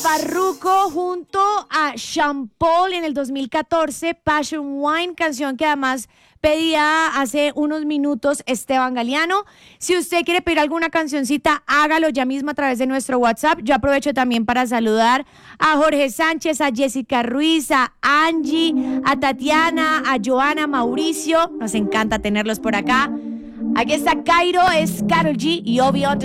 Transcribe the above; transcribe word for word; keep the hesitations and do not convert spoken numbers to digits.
Farruko junto a Sean Paul en el dos mil catorce, Passion Wine, canción que además pedía hace unos minutos Esteban Galeano. Si usted quiere pedir alguna cancioncita, hágalo ya mismo a través de nuestro WhatsApp. Yo aprovecho también para saludar a Jorge Sánchez, a Jessica Ruiz, a Angie, a Tatiana, a Joana, Mauricio. Nos encanta tenerlos por acá. Aquí está Cairo, es Karol G y obvio